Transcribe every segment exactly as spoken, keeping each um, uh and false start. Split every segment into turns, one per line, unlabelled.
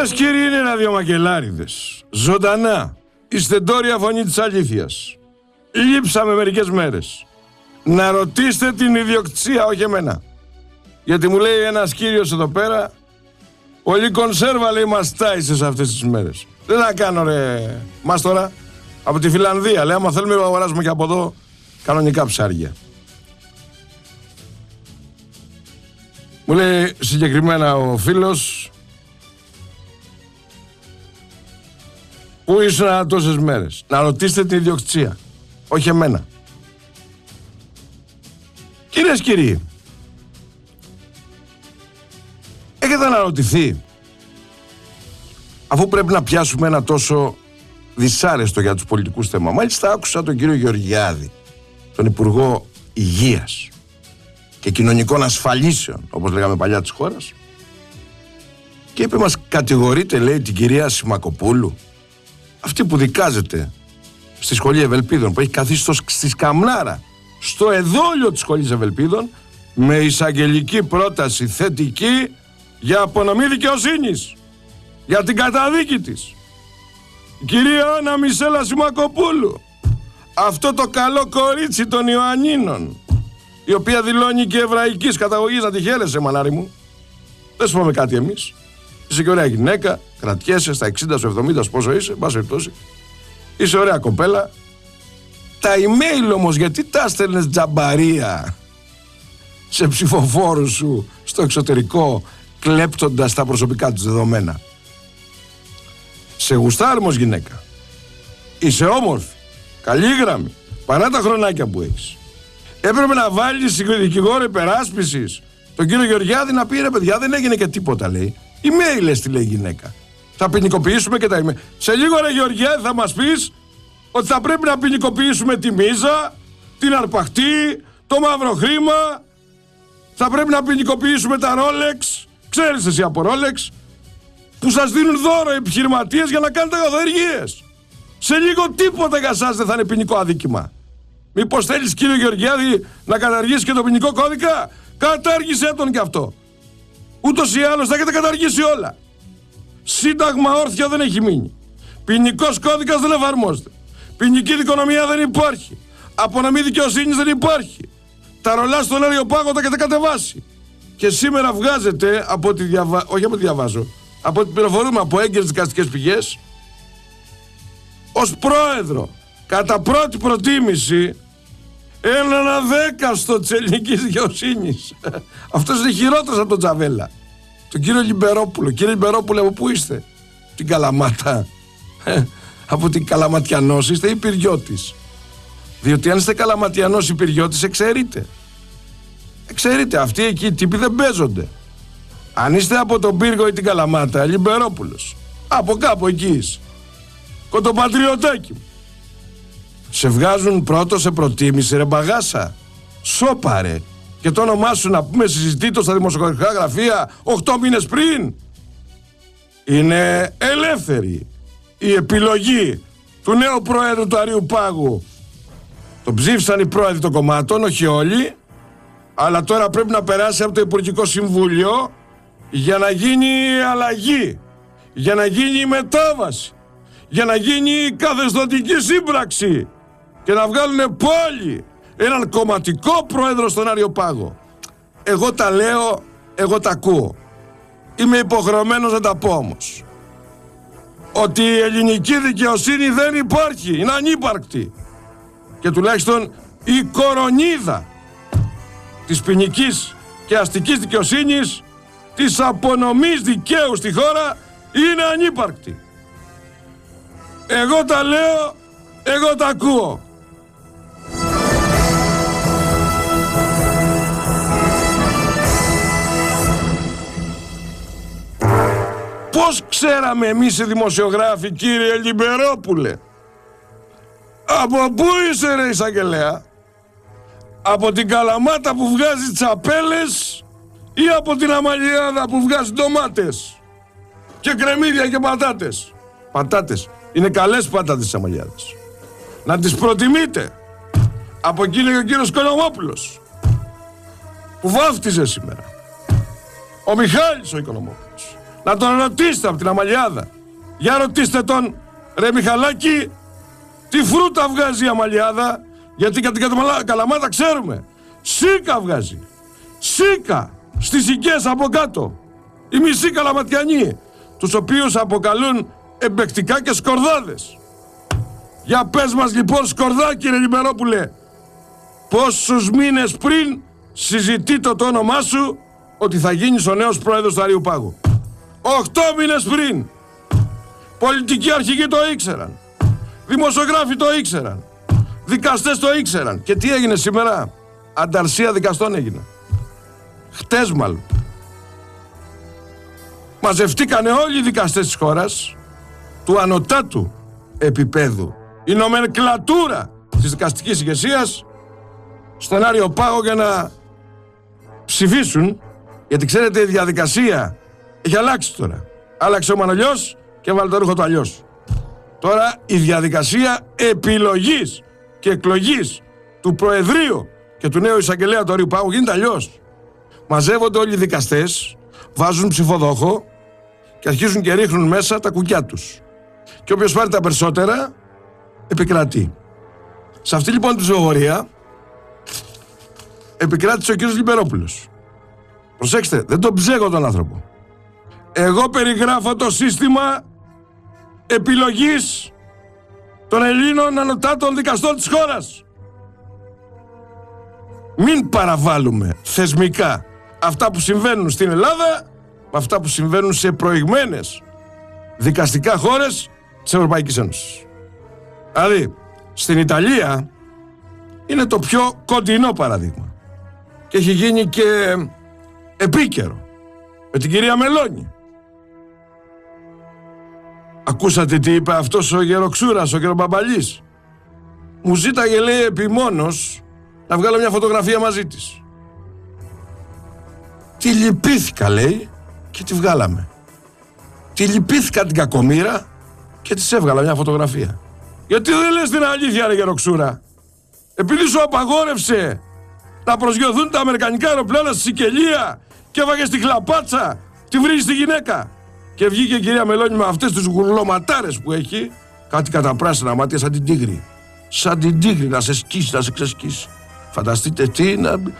Κυρίες και κύριοι, είναι ένα-δυο μακελάριδες. Ζωντανά. Η στεντόρια φωνή της αλήθειας. Λείψαμε μερικές μέρες. Να ρωτήσετε την ιδιοκτησία, όχι εμένα. Γιατί μου λέει ένας κύριος εδώ πέρα, πολύ κονσέρβα λέει μας τάισες αυτές τις μέρες. Δεν θα κάνω ρε μάστορα. Από τη Φιλανδία λέει, άμα θέλουμε να αγοράσουμε και από εδώ κανονικά ψάρια. Μου λέει συγκεκριμένα ο φίλος, πού ήσουν τόσες μέρες? Να ρωτήσετε την ιδιοκτησία, όχι εμένα. Κυρίες και κύριοι, έχετε αναρωτηθεί, αφού πρέπει να πιάσουμε ένα τόσο δυσάρεστο για τους πολιτικούς θέμα? Μάλιστα άκουσα τον κύριο Γεωργιάδη, τον Υπουργό Υγείας και Κοινωνικών Ασφαλίσεων, όπως λέγαμε παλιά της χώρας, και είπε, μας κατηγορείτε, λέει, την κυρία Σιμακοπούλου, αυτή που δικάζεται στη Σχολή Ευελπίδων, που έχει καθίσει στη Σκαμνάρα, στο εδόλιο της Σχολής Ευελπίδων, με εισαγγελική πρόταση θετική για απονομή δικαιοσύνης, για την καταδίκη της. Η κυρία Άννα Μισέλα Σιμακοπούλου, αυτό το καλό κορίτσι των Ιωαννίνων, η οποία δηλώνει και εβραϊκής καταγωγής, να τη χαίρεσαι μανάρι μου. Δεν σου πούμε κάτι εμείς. Είσαι και ωραία γυναίκα, κρατιέσαι στα εξήντα σου εβδομήντα πόσο είσαι, εν πάση περιπτώσει. Είσαι ωραία κοπέλα. Τα email όμως, γιατί τα στέλνες τζαμπαρία σε ψηφοφόρους σου στο εξωτερικό, κλέπτοντας τα προσωπικά τους δεδομένα? Σε γουστάρει όμως γυναίκα. Είσαι όμορφη, καλή παρά τα χρονάκια που έχεις. Έπρεπε να βάλεις δικηγόρο υπεράσπισης τον κύριο Γεωργιάδη να πει, ρε παιδιά, δεν έγινε και τίποτα, λέει. Email έστειλε η γυναίκα. Θα ποινικοποιήσουμε και τα email. Σε λίγο, ρε Γεωργιάδη, θα μας πεις ότι θα πρέπει να ποινικοποιήσουμε τη μίζα, την αρπαχτή, το μαύρο χρήμα. Θα πρέπει να ποινικοποιήσουμε τα Rolex. Ξέρεις εσύ από Rolex, που σας δίνουν δώρο επιχειρηματίες για να κάνετε αγαθοεργίες. Σε λίγο τίποτα για σας δεν θα είναι ποινικό αδίκημα. Μήπως θέλεις, κύριο Γεωργιάδη, να καταργήσει και το ποινικό κώδικα? Κατάργησέ τον κι αυτό. Ούτως ή άλλως θα έχετε καταργήσει όλα. Σύνταγμα όρθιο δεν έχει μείνει. Ποινικός κώδικας δεν εφαρμόζεται. Ποινική δικονομία δεν υπάρχει. Απονομή δικαιοσύνης δεν υπάρχει. Τα ρολά στον Αριοπάγο τα έχετε κατεβάσει. Και σήμερα βγάζετε, από τη διαβα... όχι από τη διαβάζω, από ό,τι πληροφορούμε από έγκαιρες δικαστικές πηγές, ως πρόεδρο, κατά πρώτη προτίμηση, έναν αδέκαστο της ελληνικής δικαιοσύνης. Αυτός είναι χειρότερος από τον Τζαβέλα, τον κύριο Λιμπερόπουλο. Κύριε Λιμπερόπουλο, από πού είστε? Την Καλαμάτα? Από την Καλαματιανός είστε ή Πυριώτης? Διότι αν είστε Καλαματιανός ή Πυριώτης, εξαιρείτε. Εξαιρείτε, αυτοί εκεί οι τύποι δεν παίζονται. Αν είστε από τον Πύργο ή την Καλαμάτα, Λιμπερόπουλος, από κάπου εκεί είσαι. Κοντοπατριωτάκι μου. Σε βγάζουν πρώτο σε προτίμηση, ρε μπαγάσα. Σώπαρε. Και το όνομά σου να πούμε συζητήτω στα δημοσιογραφικά γραφεία οκτώ μήνες πριν. Είναι ελεύθερη η επιλογή του νέου πρόεδρου του Αριοπάγου. Το ψήφισαν οι πρόεδροι των κομμάτων, όχι όλοι, αλλά τώρα πρέπει να περάσει από το Υπουργικό Συμβούλιο για να γίνει η αλλαγή, για να γίνει η μετάβαση, για να γίνει η καθεστωτική σύμπραξη και να βγάλουν πάλι έναν κομματικό πρόεδρο στον Αριοπάγο. Εγώ τα λέω, εγώ τα ακούω. Είμαι υποχρεωμένος να τα πω όμως. Ότι η ελληνική δικαιοσύνη δεν υπάρχει, είναι ανύπαρκτη. Και τουλάχιστον η κορονίδα της ποινικής και αστικής δικαιοσύνης, της απονομής δικαίου στη χώρα, είναι ανύπαρκτη. Εγώ τα λέω, εγώ τα ακούω. Πώς ξέραμε εμείς οι δημοσιογράφοι, κύριε Λιμπερόπουλε? Από πού είσαι, ρε εισαγγελέα? Από την Καλαμάτα που βγάζει τσαπέλες ή από την Αμαλιάδα που βγάζει ντομάτες και κρεμμύδια και πατάτες? Πατάτες. Είναι καλές πατάτες της Αμαλιάδας. Να τις προτιμείτε. Από εκεί και ο κύριος Οικονομόπουλος που βάφτιζε σήμερα. Ο Μιχάλης ο Οικονομόπουλος. Να τον ρωτήσετε από την Αμαλιάδα. Για ρωτήστε τον, ρε Μιχαλάκη, τι φρούτα βγάζει η Αμαλιάδα, γιατί κατά την Καλαμάτα ξέρουμε. Σίκα βγάζει. Σίκα στις οικίες από κάτω. Οι μισοί καλαματιανοί, τους οποίους αποκαλούν εμπεκτικά και σκορδάδες. Για πες μας λοιπόν, σκορδά, κύριε Λιμπερόπουλε, πόσους μήνες πριν συζητείται το όνομά σου ότι θα γίνεις ο νέος πρόεδρος του Αριουπάγου? Οχτώ μήνες πριν. Πολιτικοί αρχηγοί το ήξεραν. Δημοσιογράφοι το ήξεραν. Δικαστές το ήξεραν. Και τι έγινε σήμερα? Ανταρσία δικαστών έγινε. Χτες μάλλον. Μαζευτήκανε όλοι οι δικαστές της χώρας του ανωτάτου επίπεδου, η νομενκλατούρα της δικαστικής ηγεσίας, στον Άριο Πάγο για να ψηφίσουν, γιατί ξέρετε η διαδικασία έχει αλλάξει τώρα. Άλλαξε ο Μανολιός και βάλε το ρούχο του αλλιώς. Τώρα η διαδικασία επιλογής και εκλογής του Προεδρείου και του νέου εισαγγελέα του Άριου Πάγου γίνεται αλλιώς. Μαζεύονται όλοι οι δικαστές, βάζουν ψηφοδόχο και αρχίζουν και ρίχνουν μέσα τα κουκιά τους. Και όποιος πάρει τα περισσότερα επικρατεί. Σε αυτή λοιπόν τη ψηφοφορία επικράτησε ο κύριος Λιμπερόπουλος. Προσέξτε, δεν τον ψέγω τον άνθρωπο. Εγώ περιγράφω το σύστημα επιλογής των Ελλήνων ανωτάτων δικαστών της χώρας. Μην παραβάλουμε θεσμικά αυτά που συμβαίνουν στην Ελλάδα με αυτά που συμβαίνουν σε προηγμένες δικαστικά χώρες της Ευρωπαϊκής Ένωσης. Δηλαδή, στην Ιταλία είναι το πιο κοντινό παράδειγμα και έχει γίνει και επίκαιρο με την κυρία Μελώνη. Ακούσατε τι είπε αυτός ο γεροξούρας, ο γερομπαμπαλής? Μου ζήταγε, λέει, επιμόνως να βγάλω μια φωτογραφία μαζί της. Τη λυπήθηκα, λέει, και τη βγάλαμε. Τη λυπήθηκα την κακομοίρα και της έβγαλα μια φωτογραφία. Γιατί δεν λες την αλήθεια, ρε γεροξούρα? Επειδή σου απαγόρευσε να προσγειωθούν τα αμερικανικά αεροπλάνα στη Σικελία και έβαγες τη χλαπάτσα, τη βρίζεις τη γυναίκα. Και βγήκε η κυρία Μελώνη με αυτές τις γουρλωματάρες που έχει, κάτι καταπράσινα μάτια σαν την τίγρη. Σαν την τίγρη να σε σκίσει, να σε ξεσκίσει. Φανταστείτε τι, να... να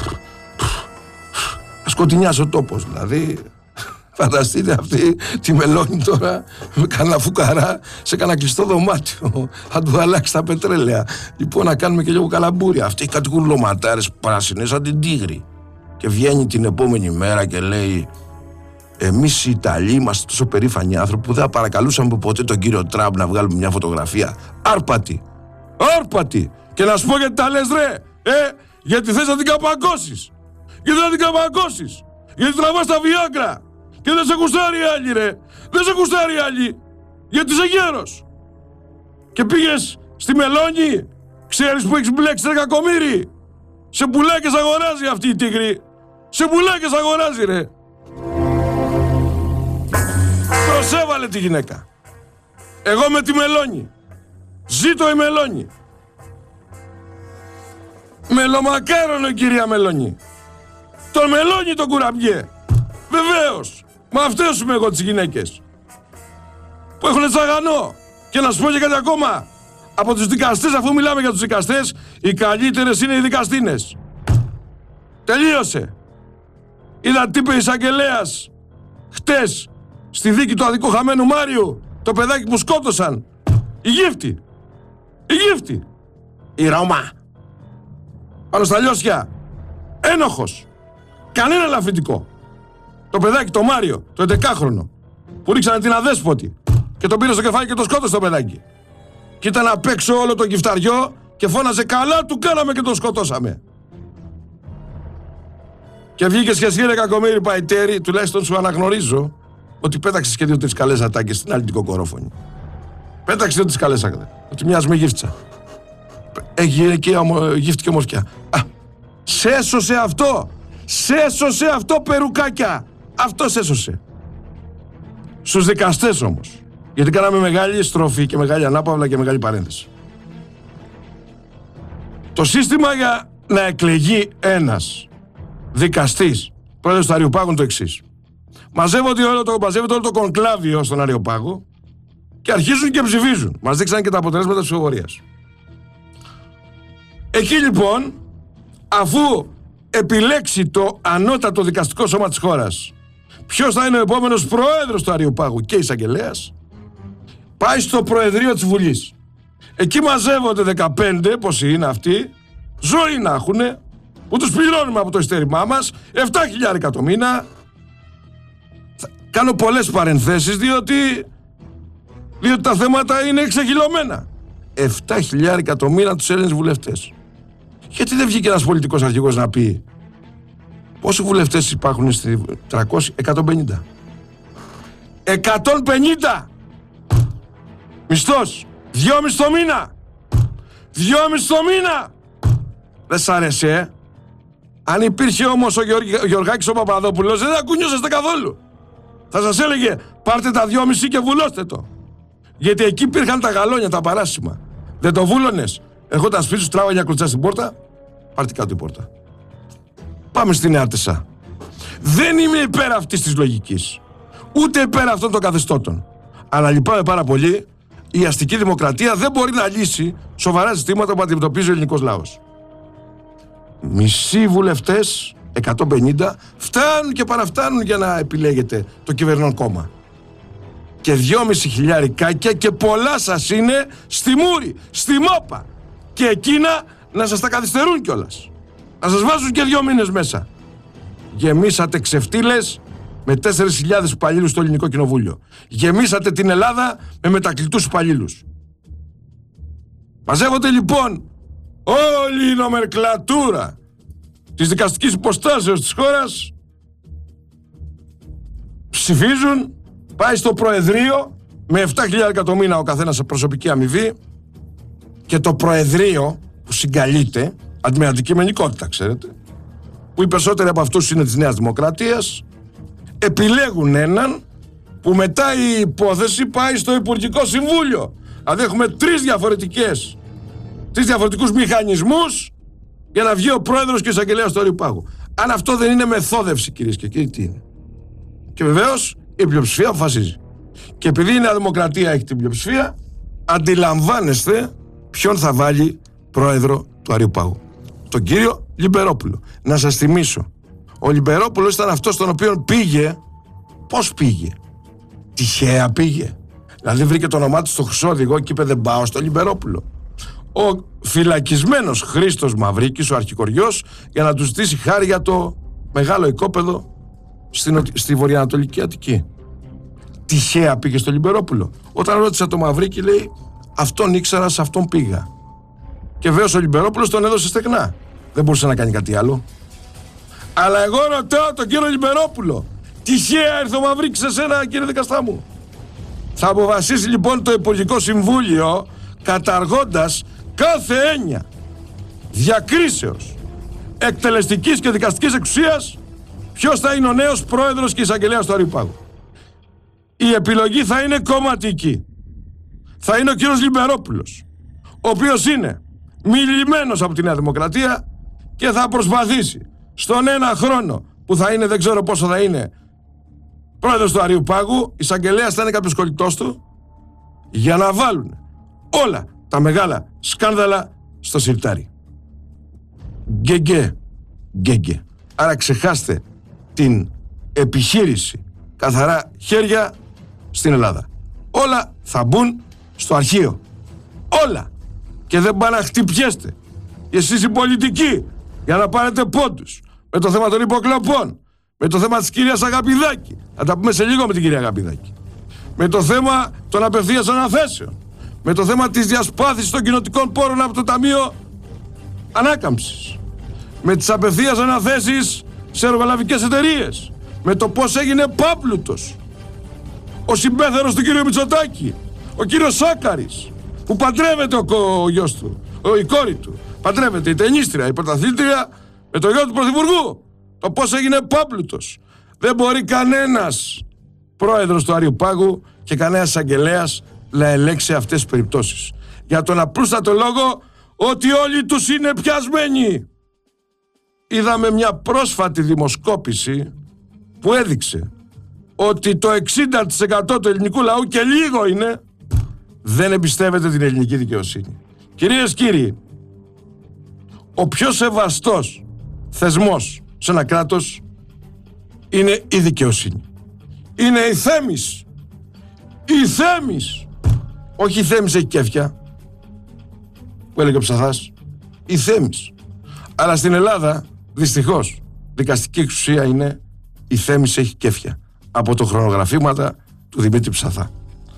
σκοτεινιάσει ο τόπος, δηλαδή. Φανταστείτε αυτή τη Μελώνη τώρα με κανένα φουκαρά σε κανένα κλειστό δωμάτιο. Θα του αλλάξει τα πετρέλαια. Λοιπόν, να κάνουμε και λίγο καλαμπούρια. Αυτή έχει κάτι γουρλωματάρες πράσινες σαν την τίγρη. Και βγαίνει την επόμενη μέρα και λέει: εμείς οι Ιταλοί είμαστε τόσο περήφανοι άνθρωποι που δεν παρακαλούσαμε ποτέ τον κύριο Τραμπ να βγάλουμε μια φωτογραφία. Άρπατη! Άρπατη! Και να σου πω γιατί τα λες, ρε! Ε, γιατί θες να την καπακώσεις! Γιατί να την καπακώσεις! Γιατί τραβάς τα βιάγκρα! Και δεν σε κουστάρει άλλη, ρε! Δεν σε κουστάρει άλλη! Γιατί είσαι γέρος! Και πήγες στη Μελώνη, ξέρεις που έχεις μπλέξει, ρε κακομοίρη! Σε πουλάκες αγοράζει αυτή η τίγρη! Σε πουλάκες αγοράζει, ρε! Προσέβαλε τη γυναίκα. Εγώ με τη Μελώνη. Ζήτω η Μελώνη. Μελομακάρονο, κυρία Μελώνη. Τον Μελώνη τον κουραμπιέ. Βεβαίως. Μα αυτές είμαι εγώ τις γυναίκες που έχουν τσαγανό. Και να σου πω και κάτι ακόμα. Από τους δικαστές, αφού μιλάμε για τους δικαστές, οι καλύτερες είναι οι δικαστίνες. Τελείωσε. Είδα τι είπε η εισαγγελέας χτες στη δίκη του αδικού χαμένου Μάριου, το παιδάκι που σκότωσαν. Η γύφτη. Η γύφτη. Η Ρώμα. Πάνω στα λιώσια. Ένοχος. Κανένα ελαφρυντικό. Το παιδάκι, το Μάριο, το έντεκάχρονο, που ρίξανε την αδέσποτη και τον πήρε στο κεφάλι και το σκότωσε το παιδάκι. Και ήταν απ' έξω όλο το κυφταριό και φώναζε: καλά του κάναμε και τον σκοτώσαμε. Και βγήκες και εσύ, ρε κακομοίρη παϊτέρη, τουλάχιστον σου αναγνωρίζω ότι πέταξες και δύο-τρεις καλές ατάκες στην άλλη την κοκορόφωνη. Πέταξες δύο-τρεις καλές ατάκες. Ότι μοιάζει με γύφτσα. Έχει γυναικεία γύφτη και ομορφιά. Α, σέσωσε αυτό! Σέσωσε αυτό, περουκάκια! Αυτό σέσωσε. Στους δικαστές όμως. Γιατί κάναμε μεγάλη στροφή και μεγάλη ανάπαυλα και μεγάλη παρένθεση. Το σύστημα για να εκλεγεί ένας δικαστής πρόεδρος του Αριουπάγου είναι το εξής. Μαζεύονται όλο το, μαζεύεται όλο το κονκλάβιο στον Αριοπάγο και αρχίζουν και ψηφίζουν. Μας δείξαν και τα αποτελέσματα της ψηφοφορίας. Εκεί λοιπόν, αφού επιλέξει το ανώτατο δικαστικό σώμα της χώρας ποιος θα είναι ο επόμενος πρόεδρος του Αριοπάγου και εισαγγελέας, πάει στο Προεδρείο της Βουλής. Εκεί μαζεύονται δεκαπέντε, πόσοι είναι αυτοί, ζωή να έχουνε, που τους πληρώνουμε από το ειστέρημά μας, επτά χιλιάρικα το μήνα. Κάνω πολλές παρενθέσεις διότι, διότι τα θέματα είναι εξεχυλωμένα. επτά χιλιάρικα το μήνα τους Έλληνες βουλευτές. Γιατί δεν βγήκε ένας πολιτικός αρχηγός να πει πόσοι βουλευτές υπάρχουν στη τριακόσια, εκατόν πενήντα. εκατόν πενήντα! Μισθός, δυόμισι το μήνα! Δυόμισι το μήνα! Δεν σ' άρεσε, ε? Αν υπήρχε όμως ο, Γεωργ... ο Γεωργάκης ο Παπαδόπουλος, δεν θα κουνιόσαστε καθόλου. Θα σας έλεγε, πάρτε τα δυόμισι και βουλώστε το. Γιατί εκεί υπήρχαν τα γαλόνια, τα παράσημα. Δεν το βούλωνες. Ερχόταν σπίτι σου, τράβαγε μια κλωτσιά στην πόρτα, πάρτε κάτω την πόρτα. Πάμε στην Νέα Τεσσά. Δεν είμαι υπέρ αυτής της λογικής. Ούτε υπέρ αυτών των καθεστώτων. Αλλά λυπάμαι πάρα πολύ, η αστική δημοκρατία δεν μπορεί να λύσει σοβαρά ζητήματα που αντιμετωπίζει ο ελληνικός λαός. Μισοί βουλευτές, εκατόν πενήντα, φτάνουν και παραφτάνουν για να επιλέγετε το κυβερνών κόμμα. Και δυόμισι χιλιάρικάκια και πολλά σας είναι στη μούρη, στη μόπα. Και εκείνα να σας τα καθυστερούν κιόλας. Να σας βάζουν και δύο μήνες μέσα. Γεμίσατε ξεφτύλες με τέσσερις χιλιάδες υπαλλήλους στο Ελληνικό Κοινοβούλιο. Γεμίσατε την Ελλάδα με μετακλητούς υπαλλήλους. Μαζεύονται λοιπόν όλη η νομερκλατούρα της δικαστικής υποστάσεως της χώρας, ψηφίζουν, πάει στο Προεδρείο με επτά χιλιάρικα το μήνα ο καθένας σε προσωπική αμοιβή, και το Προεδρείο που συγκαλείται με αντικειμενικότητα, ξέρετε, που οι περισσότεροι από αυτούς είναι της Νέας Δημοκρατίας, επιλέγουν έναν που μετά η υπόθεση πάει στο Υπουργικό Συμβούλιο. Δηλαδή έχουμε τρεις διαφορετικές τρεις διαφορετικούς μηχανισμούς για να βγει ο πρόεδρος και ο εισαγγελέας του Αριοπάγου. Αν αυτό δεν είναι μεθόδευση, κυρίες και κύριοι, τι είναι? Και βεβαίως η πλειοψηφία αποφασίζει. Και επειδή η Νέα Δημοκρατία έχει την πλειοψηφία, αντιλαμβάνεστε ποιον θα βάλει πρόεδρο του Αριοπάγου. Τον κύριο Λιμπερόπουλο. Να σας θυμίσω, ο Λιμπερόπουλος ήταν αυτός τον οποίο πήγε. Πώς πήγε? Τυχαία πήγε? Δηλαδή βρήκε το όνομά του στο Χρυσό Οδηγό και είπε δεν πάω στο Λιμπερόπουλο? Ο φυλακισμένος Χρήστος Μαυρίκης, ο αρχικοριός, για να του ζητήσει χάρη για το μεγάλο οικόπεδο στη, στη βορειοανατολική Αττική. Τυχαία πήγε στο Λιμπερόπουλο? Όταν ρώτησα το Μαυρίκη, λέει, αυτόν ήξερα, σε αυτόν πήγα. Και βέβαια ο Λιμπερόπουλος τον έδωσε στεγνά. Δεν μπορούσε να κάνει κάτι άλλο. Αλλά εγώ ρωτάω τον κύριο Λιμπερόπουλο, τυχαία ήρθε ο Μαυρίκης σε σένα, κύριε δικαστά μου? Θα αποφασίσει λοιπόν το Υπουργικό Συμβούλιο, καταργώντας κάθε έννοια διακρίσεως εκτελεστικής και δικαστικής εξουσίας, ποιος θα είναι ο νέος πρόεδρος και εισαγγελέας του Αριοπάγου. Η επιλογή θα είναι κομματική. Θα είναι ο κύριος Λιμπερόπουλος, ο οποίος είναι μιλημένος από τη Νέα Δημοκρατία και θα προσπαθήσει στον ένα χρόνο που θα είναι, δεν ξέρω πόσο θα είναι, πρόεδρος του Αριοπάγου, εισαγγελέας θα είναι κάποιος κολλητός του, για να βάλουν όλα τα μεγάλα σκάνδαλα στο σιρτάρι. Γκέγκε, γκέγκε. Άρα ξεχάστε την επιχείρηση καθαρά χέρια στην Ελλάδα. Όλα θα μπουν στο αρχείο. Όλα. Και δεν πάνε να χτυπιέστε. Και εσείς οι πολιτικοί, για να πάρετε πόντους με το θέμα των υποκλοπών, με το θέμα της κυρίας Αγαπηδάκη, θα τα πούμε σε λίγο με την κυρία Αγαπηδάκη, με το θέμα των απευθείας αναθέσεων, με το θέμα της διασπάθησης των κοινοτικών πόρων από το Ταμείο Ανάκαμψης, με τις απευθείας αναθέσεις σε εργολαβικές εταιρείες, με το πώς έγινε πάπλουτος ο συμπέθερος του κύριου Μητσοτάκη, ο κύριος Σάκαρης, που παντρεύεται ο, ο γιος του, ο, η κόρη του, παντρεύεται η ταινίστρια, η πρωταθλήτρια με το γιο του Πρωθυπουργού. Το πώς έγινε πάπλουτος. Δεν μπορεί κανένας πρόεδρος του Αριοπάγου και κανένας εισαγγελέας να ελέξει αυτές τις περιπτώσεις. Για τον απλούστατο λόγο ότι όλοι τους είναι πιασμένοι. Είδαμε μια πρόσφατη δημοσκόπηση που έδειξε ότι το εξήντα τοις εκατό του ελληνικού λαού, και λίγο είναι, δεν εμπιστεύεται την ελληνική δικαιοσύνη. Κυρίες και κύριοι, ο πιο σεβαστός θεσμός σε ένα κράτος είναι η δικαιοσύνη. Είναι η Θέμης. Η Θέμης. Όχι η Θέμης έχει κέφια, που έλεγε ο Ψαθάς. Η Θέμης. Αλλά στην Ελλάδα, δυστυχώς, δικαστική εξουσία είναι η Θέμης έχει κέφια. Από το χρονογραφήματα του Δημήτρη Ψαθά.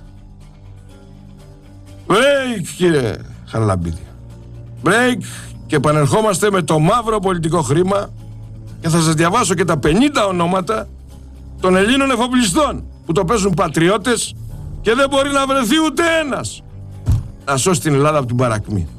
Break, κύριε Χαραλαμπίδη. Break, και επανερχόμαστε με το μαύρο πολιτικό χρήμα και θα σας διαβάσω και τα πενήντα ονόματα των Ελλήνων εφοπλιστών που το παίζουν πατριώτες και δεν μπορεί να βρεθεί ούτε ένας να σώσει την Ελλάδα από την παρακμή.